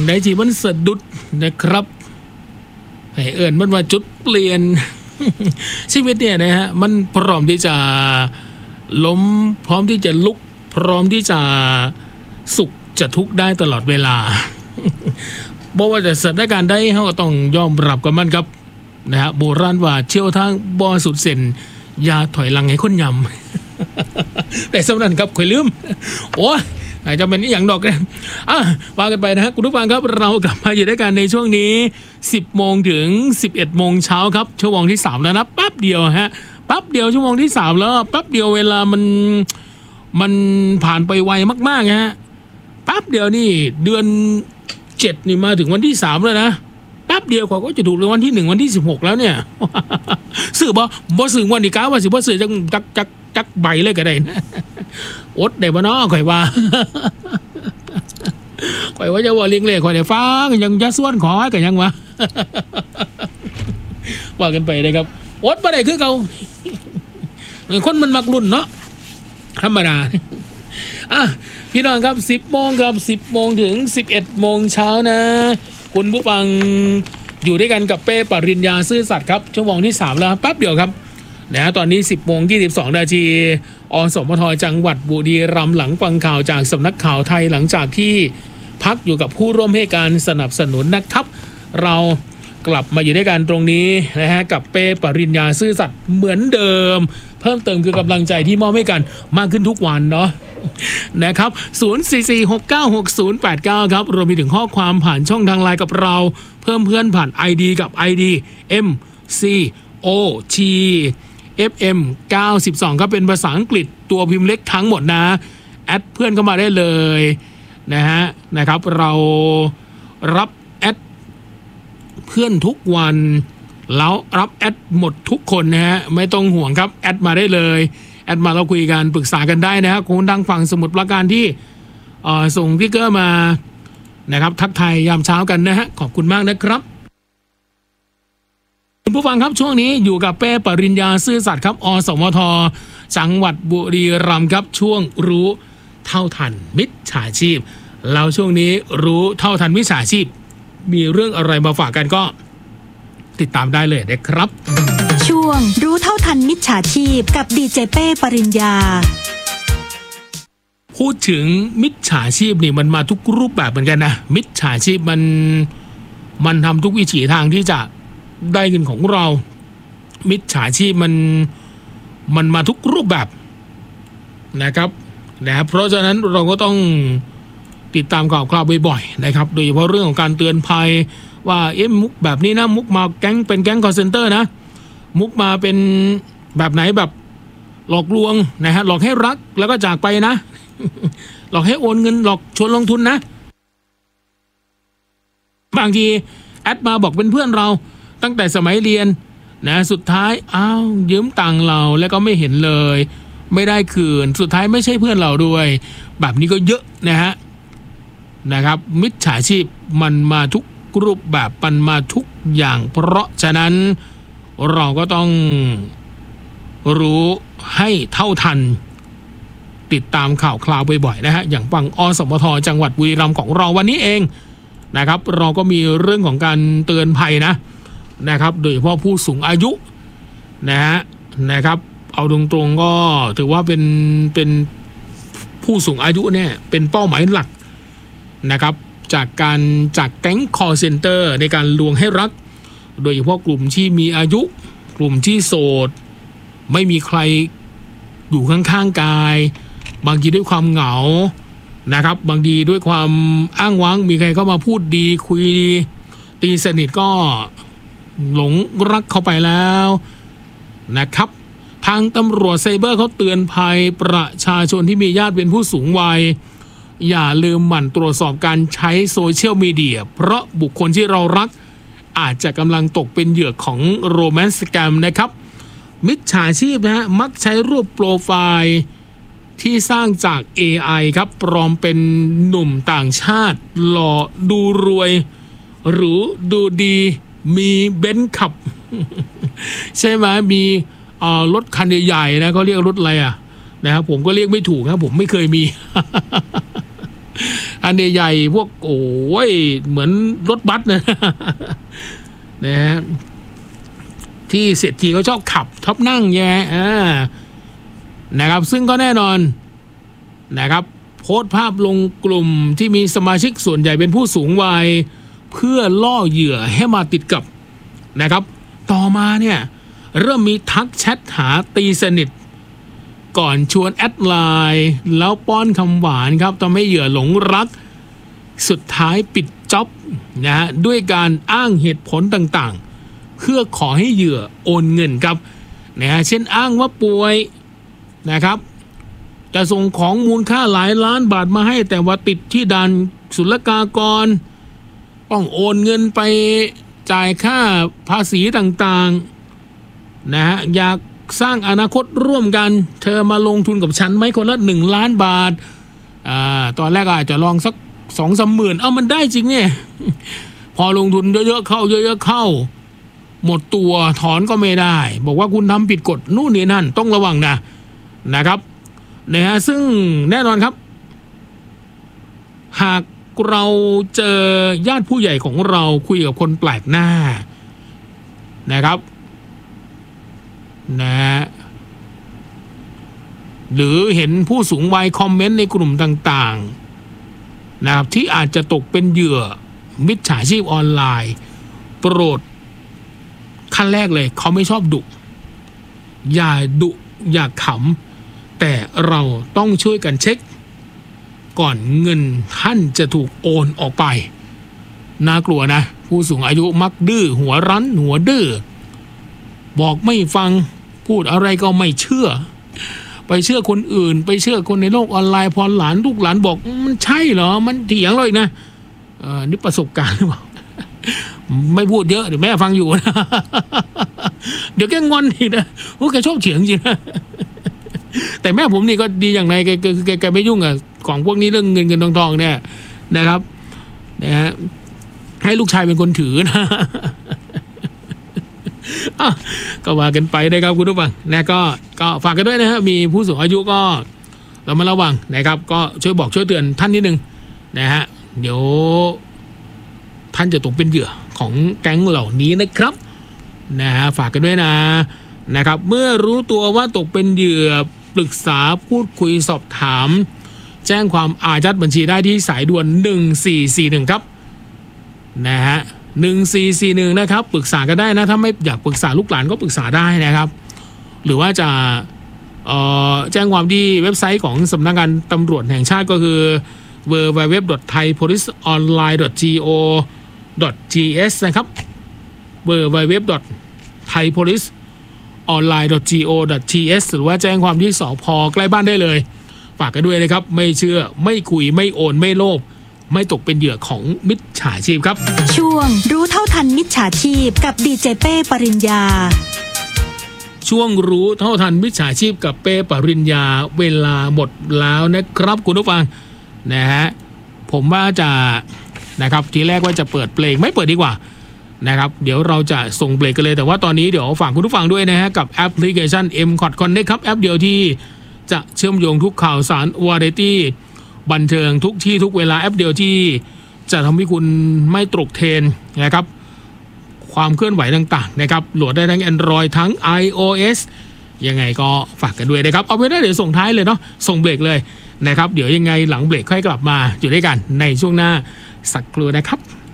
ใดที่มันสะดุดนะครับให้เอิ้นมันว่าจุดเปลี่ยน ชีวิตเนี่ยนะฮะมันพร้อมที่จะล้มพร้อมที่จะลุกพร้อมที่จะสุขจะทุกข์ได้ตลอดเวลา บอกว่าจะสถานการณ์ได้เขาก็ต้องยอมรับกับมันครับนะฮะโบราณว่าเชี่ยวทางบ่สุดเส้นอย่าถอยหลังให้คนยำ แต่สำนักครับข่อยลืมโอ้อาจจะเป็นอย่างดอกนะว่ากันไปนะฮะคุณผู้ฟังครับเรากลับมาอยู่ด้วยกันในช่วงนี้10 โมงถึง 11 โมงเช้าครับชั่วโมงที่3แล้วนะแป๊บเดียวฮะแป๊บเดียวชั่วโมงที่3แล้วแป๊บเดียวเวลามันผ่านไปไวมากๆฮะแป๊บเดียวนี่เดือน7นี่มาถึงวันที่3แล้วนะแป๊บเดียวกว่าก็จะถูกรางวัลที่1วันที่16แล้วเนี่ย ซื้อบ่ซื้อวันที่9ว่าสิบ่ซื้อจักใบเลยก็ได้นะอดได้บ่เนาะข่อยว่า ข่อยว่าจะว่าเลี้ยงเลขข่อยได้ฟังยังจะส่วนขอก็ยังวะ ว่ากันไปเลยครับอดบ่ได้คือเก่า คนมันมักรุ่นเนาะธรรมดา พี่น้องครับ10 โมงครับ10 โมงถึง 11 โมงเช้านะคุณผู้ฟังอยู่ด้วยกันกับเป้ปริญญาซื่อสัตย์ครับชั่วโมงที่3แล้วแป๊บเดียวครับนะตอนนี้ 10 โมง 22 นาทีอสมทจังหวัดบุรีรัมย์หลังฟังข่าวจากสำนักข่าวไทยหลังจากที่พักอยู่กับผู้ร่วมให้การสนับสนุนนะครับเรากลับมาอยู่ด้วยกันตรงนี้นะฮะกับเป้ปริญญาซื่อสัตย์เหมือนเดิมเพิ่มเติมคือกำลังใจที่มอบให้กันมากขึ้นทุกวันเนาะนะครับ 044696089 ครับรวมไปถึงข้อความผ่านช่องทางไลน์กับเราเพิ่มเพื่อนผ่าน ID กับ ID MCOT FM 92ครับเป็นภาษาอังกฤษตัวพิมพ์เล็กทั้งหมดนะแอดเพื่อนเข้ามาได้เลยนะฮะนะครับเรารับแอดเพื่อนทุกวันแล้วรับแอดหมดทุกคนนะฮะไม่ต้องห่วงครับแอดมาได้เลยแอดมาเราคุยกันปรึกษากันได้นะฮะคนดังฝั่งสมุทรปราการที่ส่งติ๊กเกอร์มานะครับทักทายยามเช้ากันนะฮะขอบคุณมากนะครับคุณผู้ฟังครับช่วงนี้อยู่กับเป้ปริญญาซื่อสัตย์ครับอสมทจังหวัดบุรีรัมย์ครับช่วงรู้เท่าทันมิจฉาชีพเราช่วงนี้รู้เท่าทันมิจฉาชีพมีเรื่องอะไรมาฝากกันก็ติดตามได้เลยนะครับช่วงรู้เท่าทันมิจฉาชีพกับดีเจเป้ปริญญาพูดถึงมิจฉาชีพนี่มันมาทุกรูปแบบเหมือนกันนะมิจฉาชีพมันทำทุกวิถีทางที่จะได้เงินของเรามิจฉาชีพมันมาทุกรูปแบบนะครับเพราะฉะนั้นเราก็ต้องติดตามข่าวบ่อยๆนะครับโดยเฉพาะเรื่องของการเตือนภัยว่ามุกแบบนี้นะมุกมาเป็นแก๊งคอลเซ็นเตอร์นะมุกมาเป็นแบบไหนแบบหลอกลวงนะฮะหลอกให้รักแล้วก็จากไปนะ หลอกให้โอนเงินหลอกชวนลงทุนนะบางทีแอดมาบอกเป็นเพื่อนเราตั้งแต่สมัยเรียนนะสุดท้ายยืมตังค์เราแล้วก็ไม่เห็นเลยไม่ได้คืนสุดท้ายไม่ใช่เพื่อนเราด้วยแบบนี้ก็เยอะนะครับมิจฉาชีพมันมาทุกรูปแบบมันมาทุกอย่างเพราะฉะนั้นเราก็ต้องรู้ให้เท่าทันติดตามข่าวคราวบ่อยๆนะฮะอย่างฝั่งอสมทจังหวัดบุรีรัมย์ของเราวันนี้เองนะครับเราก็มีเรื่องของการเตือนภัยนะครับโดยเฉพาะผู้สูงอายุนะครับเอาตรงๆก็ถือว่าเป็นผู้สูงอายุเนี่ยเป็นเป้าหมายหลักนะครับจากแก๊งคอลเซ็นเตอร์ในการลวงให้รักโดยเฉพาะกลุ่มที่มีอายุกลุ่มที่โสดไม่มีใครอยู่ข้างๆกายบางทีด้วยความเหงานะครับบางทีด้วยความอ้างว้างมีใครเข้ามาพูดดีคุยดีตีสนิทก็หลงรักเข้าไปแล้วนะครับทางตำรวจไซเบอร์เขาเตือนภัยประชาชนที่มีญาติเป็นผู้สูงวัยอย่าลืมหมั่นตรวจสอบการใช้โซเชียลมีเดียเพราะบุคคลที่เรารักอาจจะกำลังตกเป็นเหยื่อของโรแมนต์สแกมนะครับมิจฉาชีพมักใช้รูปโปรไฟล์ที่สร้างจาก AI ครับปลอมเป็นหนุ่มต่างชาติหล่อดูรวยหรือดูดีมีเบนซ์ขับ ใช่ไหมมีรถคันใหญ่ๆนะเขาเรียกรถอะไรนะครับผมก็เรียกไม่ถูกครับผมไม่เคยมีอันใหญ่ๆพวกโอ้ยเหมือนรถบัสนะ นะฮะที่เศรษฐีเขาชอบขับชอบนั่งแย่นะครับซึ่งก็แน่นอนนะครับโพสต์ภาพลงกลุ่มที่มีสมาชิกส่วนใหญ่เป็นผู้สูงวัยเพื่อล่อเหยื่อให้มาติดกับนะครับต่อมาเนี่ยเริ่มมีทักแชทหาตีสนิทก่อนชวนแอดไลน์แล้วป้อนคำหวานครับทำให้เหยื่อหลงรักสุดท้ายปิดจ็อบนะฮะด้วยการอ้างเหตุผลต่างๆเพื่อขอให้เหยื่อโอนเงินครับนะฮะเช่นอ้างว่าป่วยนะครับจะส่งของมูลค่าหลายล้านบาทมาให้แต่ว่าติดที่ด่านศุลกากรต้องโอนเงินไปจ่ายค่าภาษีต่างๆนะฮะอยากสร้างอนาคตร่วมกันเธอมาลงทุนกับฉันไหมคนละ1 ล้านบาทตอนแรกอาจจะลองสัก2-3 หมื่นมันได้จริงเนี่ย พอลงทุนเยอะๆเข้าเยอะๆเข้าหมดตัวถอนก็ไม่ได้บอกว่าคุณทำผิดกฎนู่นนี่นั่นต้องระวังนะครับนะฮะซึ่งแน่นอนครับหากเราเจอญาติผู้ใหญ่ของเราคุยกับคนแปลกหน้านะครับนะหรือเห็นผู้สูงวัยคอมเมนต์ในกลุ่มต่างๆนะครับที่อาจจะตกเป็นเหยื่อมิจฉาชีพออนไลน์โปรดขั้นแรกเลยเขาไม่ชอบดุอย่าดุอย่าขำแต่เราต้องช่วยกันเช็คก่อนเงินท่านจะถูกโอนออกไปน่ากลัวนะผู้สูงอายุมักดื้อหัวรั้นหัวดื้อบอกไม่ฟังพูดอะไรก็ไม่เชื่อไปเชื่อคนอื่นไปเชื่อคนในโลกออนไลน์พอลูกหลานบอกมันใช่เหรอมันเถียงเลยนะนี่ประสบการณ์หรือเปล่า ไม่พูดเยอะเดี๋ยวแม่ฟังอยู่นะ เดี๋ยวแกงอนอีกนะแกชอบเถียงจริงนะ แต่แม่ผมนี่ก็ดีอย่างไรแกไม่ยุ่งกับของพวกนี้เรื่องเงินทองเนี่ยนะครับนะฮะให้ลูกชายเป็นคนถือนะ ก็ว่ากันไปนะครับคุณผู้ฟังนะก็ฝากกันด้วยนะครับมีผู้สูงอายุก็เรามาระวังนะครับก็ช่วยบอกช่วยเตือนท่านนิดนึงนะฮะเดี๋ยวท่านจะตกเป็นเหยื่อของแก๊งเหล่านี้นะครับนะฮะฝากกันด้วยนะครับเมื่อรู้ตัวว่าตกเป็นเหยื่อปรึกษาพูดคุยสอบถามแจ้งความอายัดบัญชีได้ที่สายด่วน1441ครับนะฮะ1441นะครับปรึกษากันได้นะถ้าไม่อยากปรึกษาลูกหลานก็ปรึกษาได้นะครับหรือว่าจะแจ้งความที่เว็บไซต์ของสำนักงานตำรวจแห่งชาติก็คือ www.thaipoliceonline.go.th นะครับ www.thaipoliceonline.go.th หรือว่าแจ้งความที่สภ.ใกล้บ้านได้เลยฝากกันด้วยนะครับไม่เชื่อไม่คุยไม่โอนไม่โลภไม่ตกเป็นเหยื่อของมิจฉาชีพครับช่วงรู้เท่าทันมิจฉาชีพกับดีเจเป้ปริญญาช่วงรู้เท่าทันมิจฉาชีพกับเป้ปริญญาเวลาหมดแล้วนะครับคุณผู้ฟังนะฮะผมว่าจะนะครับทีแรกว่าจะเปิดเพลงไม่เปิดดีกว่านะครับเดี๋ยวเราจะส่งเบรกกันเลยแต่ว่าตอนนี้เดี๋ยวฝากคุณผู้ฟังด้วยนะฮะกับแอปพลิเคชัน M-Cot Connect ครับแอปเดียวที่จะเชื่อมโยงทุกข่าวสารวาไรตี้บันเทิงทุกที่ทุกเวลาแอปเดียวที่จะทำให้คุณไม่ตกเทรนนะครับความเคลื่อนไหวต่างๆนะครับโหลดได้ทั้ง Android ทั้ง iOS ยังไงก็ฝากกันด้วยนะครับเอาไว้ได้เดี๋ยวส่งท้ายเลยเนาะส่งเบรกเลยนะครับเดี๋ยวยังไงหลังเบรกค่อยกลับมาอยู่ด้วยกันในช่วงหน้าสักครู่นะครับ